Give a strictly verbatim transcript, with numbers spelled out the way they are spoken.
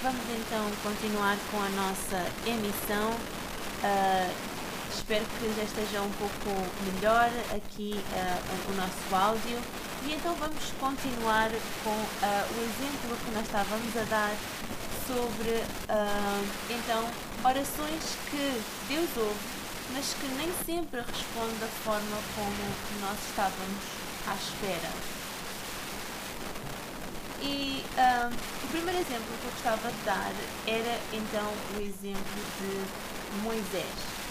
vamos então continuar com a nossa emissão. Uh, espero que já esteja um pouco melhor aqui uh, o nosso áudio. E então vamos continuar com uh, o exemplo que nós estávamos a dar sobre uh, então, orações que Deus ouve, mas que nem sempre responde da forma como nós estávamos à espera. E uh, o primeiro exemplo que eu gostava de dar era então o exemplo de Moisés.